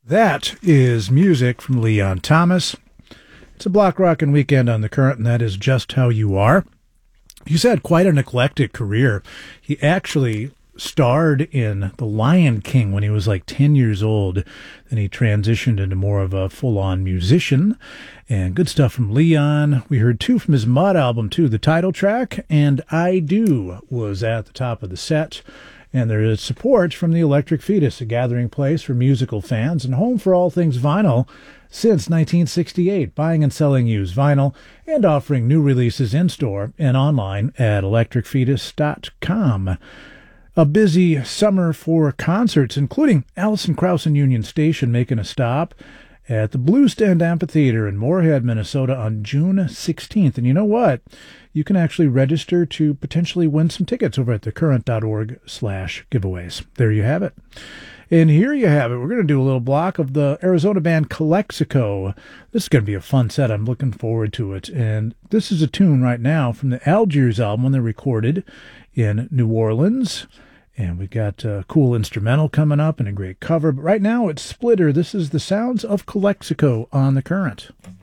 That is music from Leon Thomas. It's a block rockin' weekend on the Current, and that is Just How You Are. He's had quite an eclectic career. He actually starred in The Lion King when he was like 10 years old. Then he transitioned into more of a full-on musician. And good stuff from Leon. We heard two from his Mud album, too. The title track and I Do was at the top of the set. And there is support from the Electric Fetus, a gathering place for musical fans and home for all things vinyl since 1968, buying and selling used vinyl and offering new releases in-store and online at electricfetus.com. A busy summer for concerts, including Alison Krauss and Union Station making a stop at the Blue Stand Amphitheater in Moorhead, Minnesota on June 16th. And you know what? You can actually register to potentially win some tickets over at thecurrent.org/giveaways. There you have it. And here you have it. We're going to do a little block of the Arizona band Calexico. This is going to be a fun set. I'm looking forward to it. And this is a tune right now from the Algiers album when they recorded in New Orleans. And we got a cool instrumental coming up and a great cover. But right now it's Splitter. This is the sounds of Calexico on the Current.